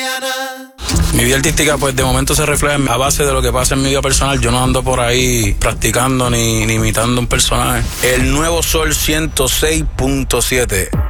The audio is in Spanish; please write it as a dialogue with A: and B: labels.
A: mañana.
B: Mi vida artística, pues de momento se refleja a base de lo que pasa en mi vida personal. Yo no ando por ahí practicando ni imitando un personaje. El Nuevo Sol 106.7.